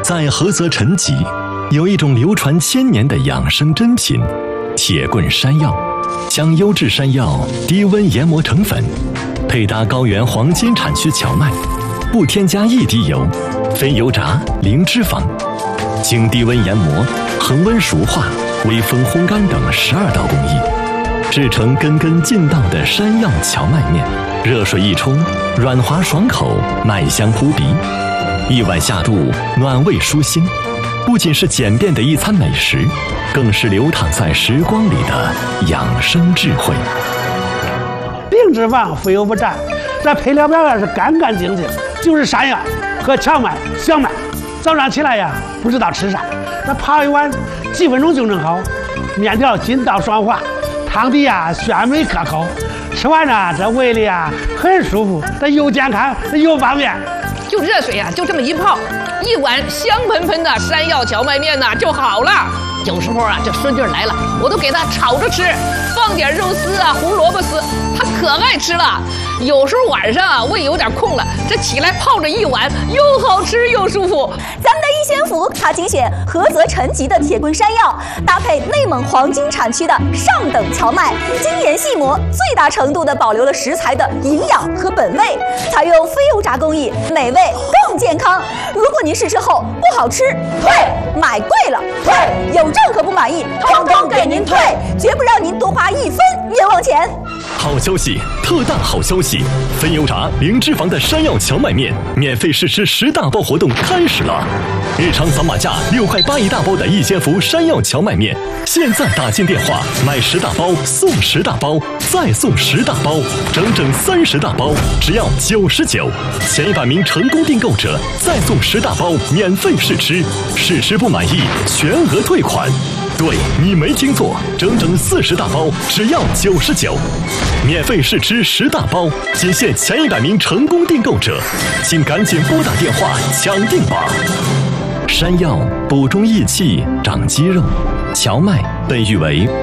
在菏泽陈集，有一种流传千年的养生珍品——铁棍山药。将优质山药低温研磨成粉，配搭高原黄金产区荞麦，不添加一滴油，非油炸，零脂肪，经低温研磨、恒温熟化、微风烘干等12道工艺，制成根根劲道的山药荞麦面。热水一冲，软滑爽口，麦香扑鼻，一碗下肚，暖胃舒心。不仅是简便的一餐美食，更是流淌在时光里的养生智慧。 零脂肪，非油不沾，这配料表是干干净净，就是山药和荞麦、小麦。早上起来呀，不知道吃啥，那泡一碗，几分钟就能好。面条筋道爽滑，汤底呀鲜美可口，吃完了这胃里呀很舒服，这又健康又方便。 就热水呀，就这么一泡，一碗香喷喷的山药荞麦面就好了。有时候啊，这孙女来了，我都给她炒着吃，放点肉丝啊、胡萝卜丝，她可爱吃了。有时候晚上啊，胃有点空了，这起来泡着一碗，又好吃又舒服。 咱们的一仙府，它精选菏泽陈集的铁棍山药，搭配内蒙黄金产区的上等荞麦，精研细磨，最大程度地保留了食材的营养和本味，采用非油炸工艺，美味更健康。如果您试吃后不好吃，退；买贵了退；有任何不满意，通通给您退，绝不让您多花1分冤枉钱。 好消息，特大好消息！非油炸、零脂肪的山药荞麦面免费试吃10大包活动开始了！日常扫码价6块8一大包的一仙福山药荞麦面，现在打进电话买10大包送10大包，再送10大包，整整30大包，只要99。前100名成功订购者再送10大包免费试吃，试吃不满意全额退款。对，你没听错，整整40大包，只要99，免费试吃10大包，仅限前100名成功订购者，请赶紧拨打电话抢订吧！山药补中益气，长肌肉；荞麦被誉为